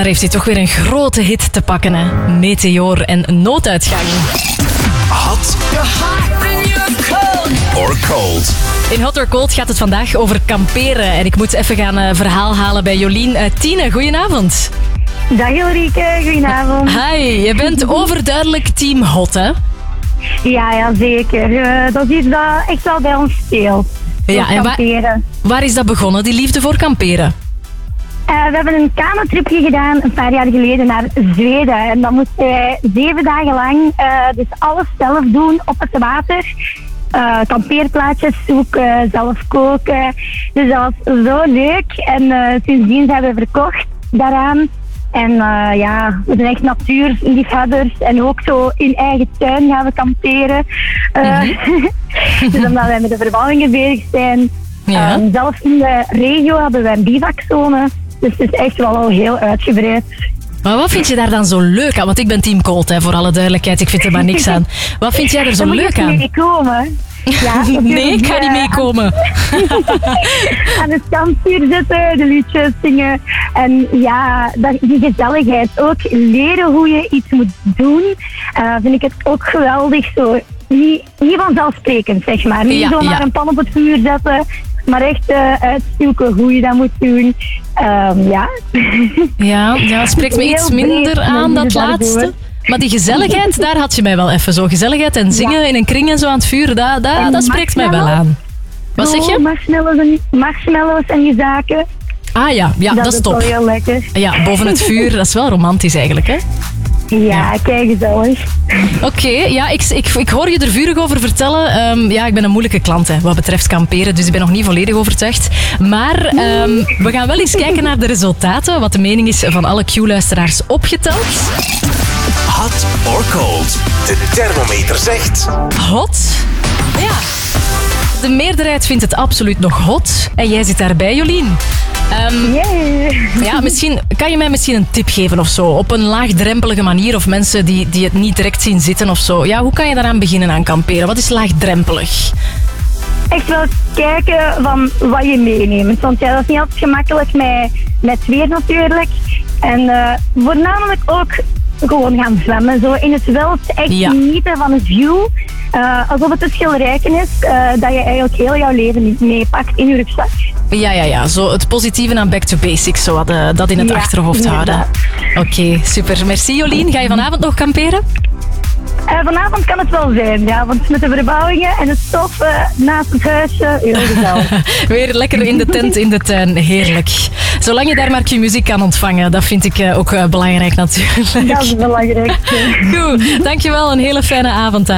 heeft hij toch weer een grote hit te pakken, hè. Meteor en Nooduitgang. Hot or cold. In Hot or Cold gaat het vandaag over kamperen. En ik moet even gaan verhaal halen bij Jolien. Tine, goedenavond. Dag Ulrike, goedenavond. Hi, je bent overduidelijk team hot, hè? Ja, zeker. Dat is iets dat echt wel bij ons speelt. Ja, en waar is dat begonnen, die liefde voor kamperen? We hebben een kanotripje gedaan een paar jaar geleden naar Zweden. En dan moesten wij 7 dagen lang dus alles zelf doen op het water. Kampeerplaatjes zoeken, zelf koken. Dus dat was zo leuk. En sindsdien zijn we verkocht daaraan. En we zijn echt natuurliefhebbers. En ook zo in eigen tuin gaan we kamperen. Dus omdat wij met de verbouwingen bezig zijn. Ja. Zelfs in de regio hebben wij een bivakzone. Dus het is echt wel al heel uitgebreid. Maar wat vind je daar dan zo leuk aan? Want ik ben team cold, hè, voor alle duidelijkheid. Ik vind er maar niks aan. Wat vind jij er zo leuk aan? Meekomen. Ja, nee, ik ga niet meekomen. Aan het kampvuur zitten, de liedjes zingen. En ja, die gezelligheid. Ook leren hoe je iets moet doen. Vind ik het ook geweldig. Zo. Niet vanzelfsprekend, zeg maar. Niet zomaar een pan op het vuur zetten. Maar echt uitzoeken hoe je dat moet doen. Ja, het spreekt me iets minder aan, dat laatste. Maar die gezelligheid, daar had je mij wel even zo. Gezelligheid en zingen in een kring en zo aan het vuur, dat spreekt mij wel aan. Wat zeg je? Marshmallows en die zaken. Ah ja, dat is top. Dat is wel heel lekker. Ja, boven het vuur, dat is wel romantisch eigenlijk, hè? Ja, kijk gezellig. Oké, ja, ik hoor je er vurig over vertellen. Ik ben een moeilijke klant, hè, wat betreft kamperen, dus ik ben nog niet volledig overtuigd. Maar we gaan wel eens kijken naar de resultaten, wat de mening is van alle Q-luisteraars opgeteld. Hot or cold. De thermometer zegt... Hot? Ja. De meerderheid vindt het absoluut nog hot. En jij zit daarbij, Jolien. Ja, kan je mij misschien een tip geven of zo? Op een laagdrempelige manier, of mensen die het niet direct zien zitten of zo. Ja, hoe kan je daaraan beginnen aan kamperen? Wat is laagdrempelig? Echt wel kijken van wat je meeneemt. Want dat is niet altijd gemakkelijk met weer natuurlijk. En voornamelijk ook gewoon gaan zwemmen. Zo in het wild echt genieten van het view. Alsof het een schilderijken is dat je eigenlijk heel jouw leven meepakt in je rugzak. Ja. Zo het positieve aan Back to Basics, zo dat in het achterhoofd houden. Oké, super. Merci Jolien. Ga je vanavond nog kamperen? Vanavond kan het wel zijn, ja. Want met de verbouwingen en het stof naast het huisje, heel gezellig. Weer lekker in de tent, in de tuin. Heerlijk. Zolang je daar maar Q-muziek kan ontvangen, dat vind ik ook belangrijk natuurlijk. Dat is belangrijk. Goed, dankjewel. Een hele fijne avond.